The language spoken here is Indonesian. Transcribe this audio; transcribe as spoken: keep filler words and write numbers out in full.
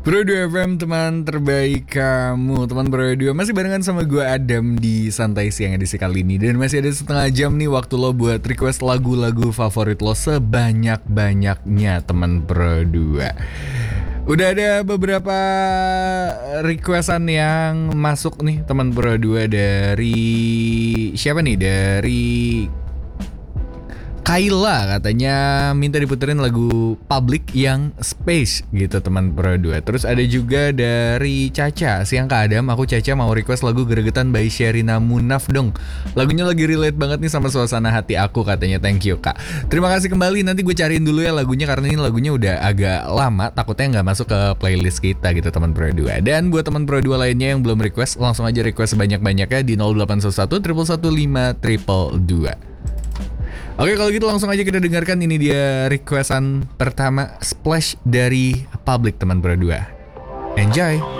Pro dua F M, teman terbaik kamu. Teman Pro dua masih barengan sama gue Adam di Santai Siang edisi kali ini. Dan masih ada setengah jam nih waktu lo buat request lagu-lagu favorit lo sebanyak-banyaknya, teman Pro dua. Udah ada beberapa requestan yang masuk nih, teman Pro dua. Dari siapa nih? Dari Kaila, katanya minta diputerin lagu Public yang Space gitu, teman Pro dua. Terus ada juga dari Caca, siang Kak Adam, aku Caca mau request lagu Gregetan by Sherina Munaf dong. Lagunya lagi relate banget nih sama suasana hati aku, katanya. Thank you Kak. Terima kasih kembali, nanti gue cariin dulu ya lagunya, karena ini lagunya udah agak lama, takutnya gak masuk ke playlist kita gitu, teman Pro dua. Dan buat teman Pro dua lainnya yang belum request, langsung aja request sebanyak-banyaknya di nol delapan satu satu satu satu lima dua dua. Oke, kalau gitu langsung aja kita dengarkan. Ini dia requestan pertama, Splash dari Public, teman Pro dua. Enjoy.